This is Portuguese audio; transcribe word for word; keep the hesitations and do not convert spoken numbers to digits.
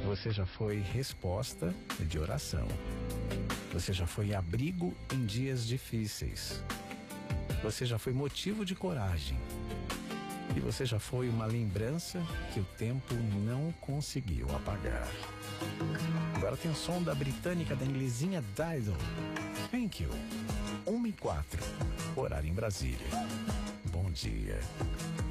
Você já foi resposta de oração. Você já foi abrigo em dias difíceis. Você já foi motivo de coragem. E você já foi uma lembrança que o tempo não conseguiu apagar. Agora tem o som da britânica, da inglesinha Dido. Thank you. uma e quatro, horário em Brasília. Bom dia.